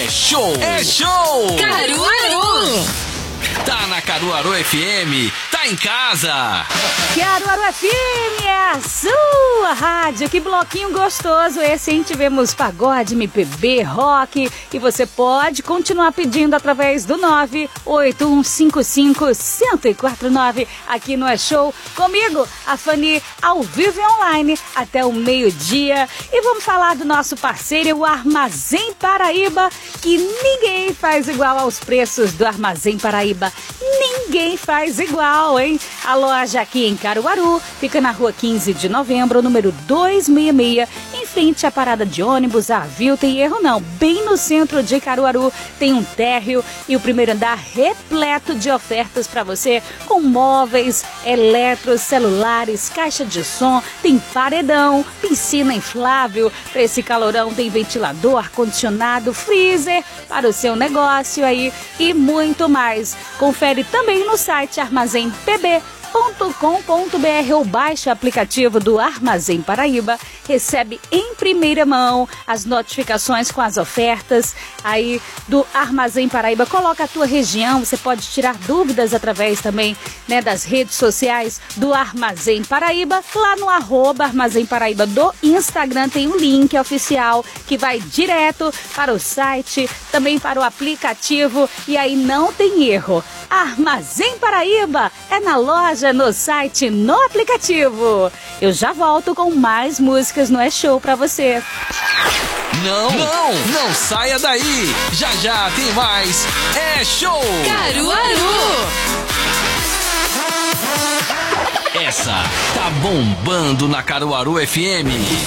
É show! É show! Caruaru! Tá na Caruaru FM, tá em casa! Caruaru FM é a sua rádio. Que bloquinho gostoso esse, hein? Tivemos pagode, MPB, rock. E você pode continuar pedindo através do 981551049 aqui no É Show. Comigo, a Fanny, ao vivo e online, até o meio-dia. E vamos falar do nosso parceiro, o Armazém Paraíba, que ninguém faz igual aos preços do Armazém Paraíba. Ninguém faz igual, hein? A loja aqui em Caruaru fica na rua 15 de novembro, número 266, em frente à parada de ônibus. Viu? Tem erro não. Bem no centro de Caruaru tem um térreo e o primeiro andar repleto de ofertas para você, com móveis, eletros, celulares, caixa de som, tem paredão, piscina inflável. Para esse calorão tem ventilador, ar-condicionado, freezer para o seu negócio aí e muito mais. Confere também no site armazémpb.com.br ou baixe o aplicativo do Armazém Paraíba. Recebe em primeira mão as notificações com as ofertas aí do Armazém Paraíba. Coloca a tua região, você pode tirar dúvidas através também, né, das redes sociais do Armazém Paraíba. Lá no @Armazém Paraíba do Instagram tem um link oficial que vai direto para o site, também para o aplicativo, e aí não tem erro. Armazém Paraíba é na loja, no site, no aplicativo. Eu já volto com mais músicas no É Show pra você. Não saia daí! Já já tem mais É Show! Caruaru! Essa tá bombando na Caruaru FM.